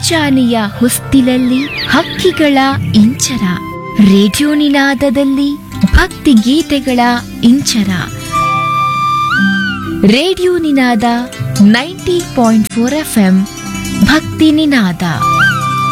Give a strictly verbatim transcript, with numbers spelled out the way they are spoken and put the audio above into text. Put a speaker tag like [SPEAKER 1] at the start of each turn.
[SPEAKER 1] ಮುಂಜಾನೆಯ ಹೊಸ್ತಿಲಲ್ಲಿ ಹಕ್ಕಿಗಳ ಇಂಚರ, ರೇಡಿಯೋ ನಿನಾದದಲ್ಲಿ ಭಕ್ತಿ ಗೀತೆಗಳ ಇಂಚರ. ರೇಡಿಯೋ ನಿನಾದ ninety point four F M ಭಕ್ತಿ ನಿನಾದ.